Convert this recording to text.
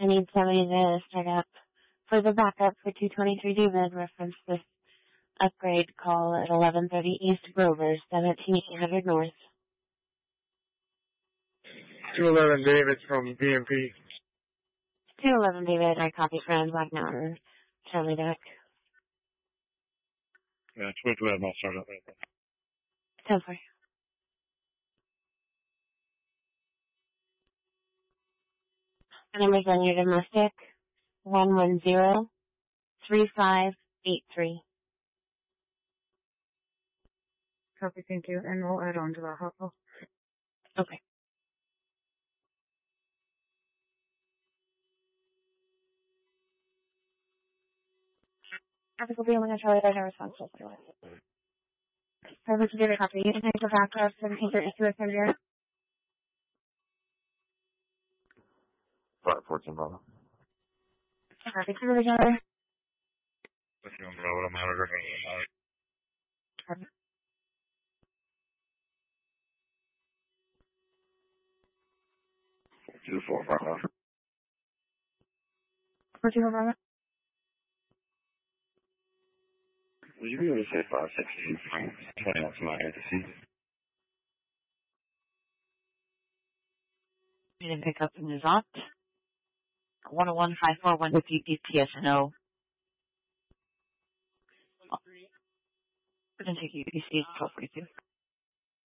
I need somebody to start up for the backup for 223 David. Reference this upgrade call at 1130 East Grover, 17800 North. 211 David from BMP. 211 David, I copy from Black Mountain, Charlie Duck. Yeah, 211, I'll start up. 10-4. The numbers on your domestic, 110-3583. Copy, thank you. And we'll add on to that hotline. Okay. Traffic will be on Charlie Duck, I'm responsible for it. Perfect, David, copy. You can take the backup 1732 at San 14 Bravo. Perfect, David, Charlie. 14 Bravo, I'm out of here. Perfect. Two, 4 Bravo. 14 Bravo. Would you be able to say 516 Frank? 20 out to my agency. You didn't pick up from the Zot. 101-541 with UPTSNO. We're going to take UPC 1242.